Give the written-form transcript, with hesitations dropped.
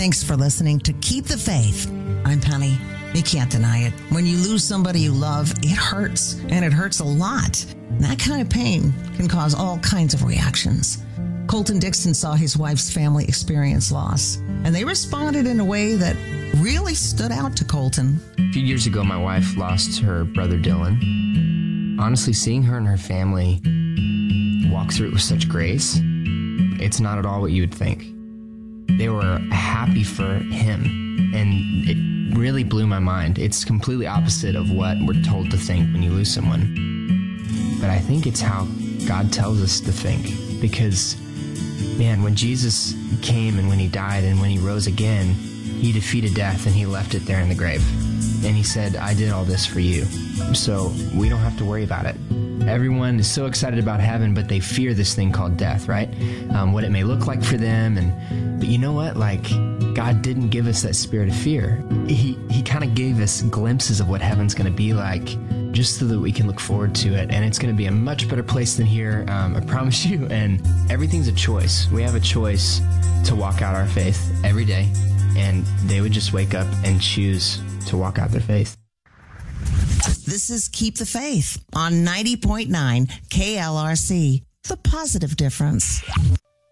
Thanks for listening to Keep the Faith. I'm Penny. You can't deny it. When you lose somebody you love, it hurts, and it hurts a lot. And that kind of pain can cause all kinds of reactions. Colton Dixon saw his wife's family experience loss, and they responded in a way that really stood out to Colton. A few years ago, my wife lost her brother Dylan. Honestly, seeing her and her family walk through it with such grace, it's not at all what you would think. They were happy for him, and it really blew my mind. It's completely opposite of what we're told to think when you lose someone. But I think it's how God tells us to think, because, man, when Jesus came and when he died and when he rose again, he defeated death and he left it there in the grave. And he said, I did all this for you, so we don't have to worry about it. Everyone is so excited about heaven, but they fear this thing called death, right? What it may look like for them. But you know what? God didn't give us that spirit of fear. He kind of gave us glimpses of what heaven's going to be like, just so that we can look forward to it. And it's going to be a much better place than here, I promise you. And everything's a choice. We have a choice to walk out our faith every day. And they would just wake up and choose to walk out their faith. This is Keep the Faith on 90.9 KLRC, The Positive Difference.